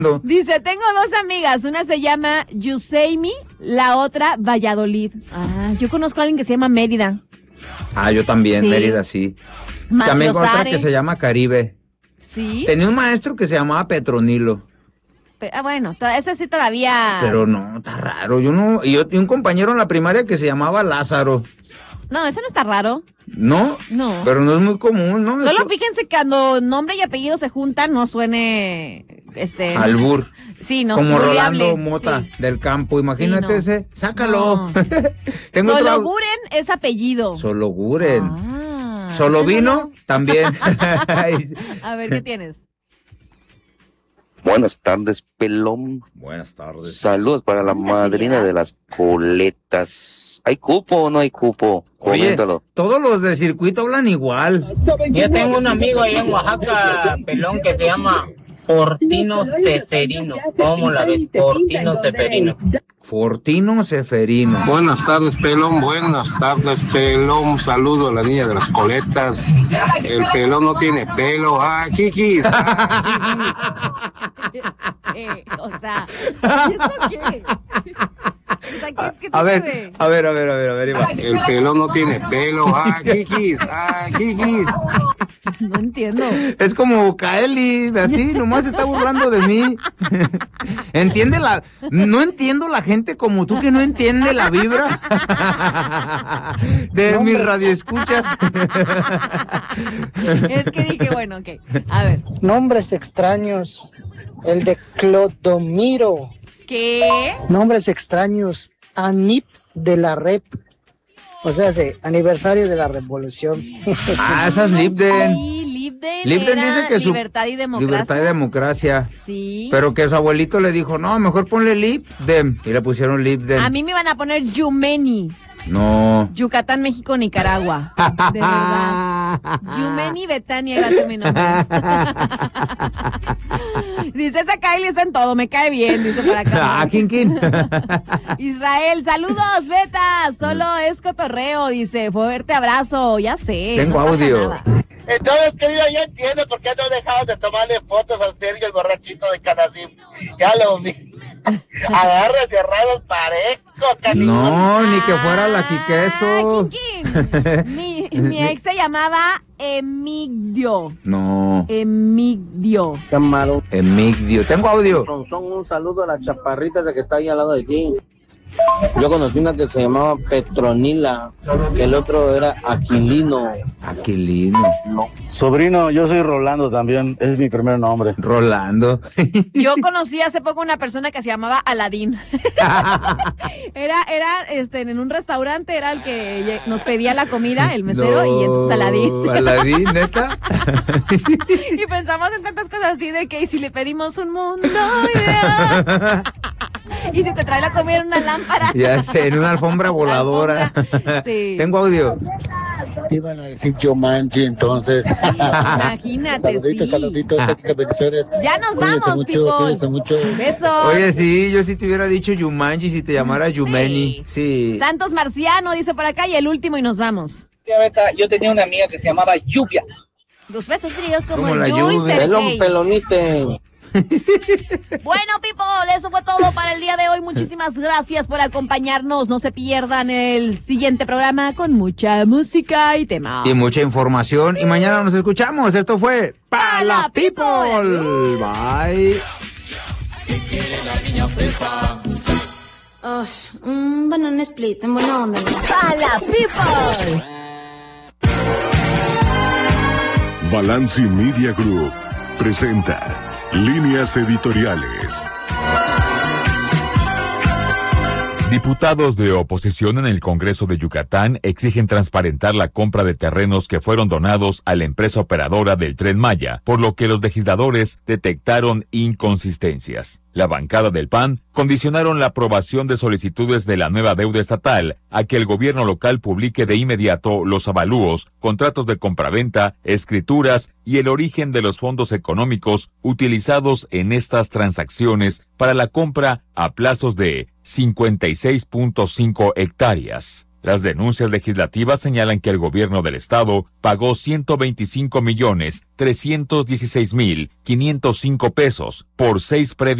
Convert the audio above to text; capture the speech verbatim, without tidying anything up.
Dice, tengo dos amigas, una se llama Yuseimi, la otra Valladolid. Ah, yo conozco a alguien que se llama Mérida. Ah, yo también, sí. Mérida, sí. Maciosare. También otra que se llama Caribe. Sí. Tenía un maestro que se llamaba Petronilo. Pe- ah, bueno, to- ese sí todavía... Pero no, está raro. Yo no, y, yo, y un compañero en la primaria que se llamaba Lázaro. No, eso no está raro. ¿No? No. Pero no es muy común, ¿no? Solo Esto... fíjense que cuando nombre y apellido se juntan, no suene... este albur. Sí, no como buleable. Rolando Mota, sí. Del campo. Imagínate sí, no. ese. Sácalo. No. Tengo Solo otro... Guren es apellido. Solo Guren. Ah, Solo vino no. también. A ver, ¿qué tienes? Buenas tardes, pelón. Buenas tardes. Saludos para la madrina señora? De las coletas. ¿Hay cupo o no hay cupo? Oye, todos los de circuito hablan igual. Yo tengo un amigo ahí en Oaxaca, pelón, que se llama Fortino Ceferino. ¿Cómo la ves? Fortino Ceferino. Fortino Ceferino. Buenas tardes, pelón. Buenas tardes, pelón. Saludo a la niña de las coletas. El pelón no tiene pelo. ¡Ah, chiquis! ¡Ah, chiquis! eh, o sea, ¿eso qué? O sea, ¿qué, qué a, ver, de... a ver, a ver, a ver, a ver, Iván. El pelón no tiene pelo. ¡Ah, chiquis! ¡Ah, chiquis! No entiendo. Es como Kaeli, así, nomás se está burlando de mí. ¿Entiende la...? No entiendo la gente como tú que no entiende la vibra de no, mis radioescuchas. Es que dije, bueno, ok, a ver. Nombres extraños, el de Clodomiro. ¿Qué? Nombres extraños, Anip de la Rep. O sea, sí, aniversario de la revolución. Ah, esa es Libden. Sí, Libden. Libden dice que su libertad y democracia. Libertad y democracia. Sí. Pero que su abuelito le dijo, no, mejor ponle Libden. Y le pusieron Libden. A mí me iban a poner Yumeni. No. Yucatán, México, Nicaragua. De verdad. Yumeni Betania iba a ser mi nombre. Dice, esa Kylie está en todo, me cae bien, dice para acá. Ah, ¿quién, quién? Israel, saludos, Beta. Solo es cotorreo, dice. Fuerte abrazo, ya sé. Tengo no audio. Entonces, querido, ya entiendo por qué no dejado de tomarle fotos a Sergio el borrachito de Canacín. Ya lo vi. Agarras y arradas parejo, canijo. No, ni que fuera la Quiqueso. Ah, mi, mi ex se llamaba Emigdio. No. Emigdio. Qué malo. Emigdio. Tengo audio. Son, son un saludo a la chaparrita de que está ahí al lado de ti. Yo conocí una que se llamaba Petronila, el otro era Aquilino. Aquilino. No. Sobrino, yo soy Rolando también, es mi primer nombre. Rolando. Yo conocí hace poco una persona que se llamaba Aladín. Era, era, este, en un restaurante era el que nos pedía la comida, el mesero, no, y entonces Aladín. Aladín, ¿neta? Y pensamos en tantas cosas así de que, ¿y si le pedimos un mundo ideal? Y si te trae la comida en una lámpara. Ya sé, en una alfombra voladora. Sí. Tengo audio. Iban a decir Jumanji, entonces. Imagínate, saluditos, sí. Saluditos, saluditos, bendiciones. Ya nos cuídense vamos, mucho, people. Cuídense mucho. Besos. Oye, sí, yo sí te hubiera dicho Jumanji si te llamara Yumeni. Sí. sí. Santos Marciano dice por acá y el último y nos vamos. Yo tenía una amiga que se llamaba Lluvia. Dos besos fríos como, como el la lluvia. Pelón, pelonite. Bueno, people, eso fue todo para el día de hoy. Muchísimas gracias por acompañarnos. No se pierdan el siguiente programa con mucha música y temas. Y mucha información. Sí. Y mañana nos escuchamos. Esto fue Pala People. people. Bye. Oh, un banana split en buena onda. Pala People. Balanci Media Group presenta Líneas Editoriales. Diputados de oposición en el Congreso de Yucatán exigen transparentar la compra de terrenos que fueron donados a la empresa operadora del Tren Maya, por lo que los legisladores detectaron inconsistencias. La bancada del P A N condicionaron la aprobación de solicitudes de la nueva deuda estatal a que el gobierno local publique de inmediato los avalúos, contratos de compraventa, escrituras y el origen de los fondos económicos utilizados en estas transacciones para la compra a plazos de cincuenta y seis punto cinco hectáreas. Las denuncias legislativas señalan que el gobierno del estado pagó ciento veinticinco millones trescientos dieciséis mil quinientos cinco pesos por seis predios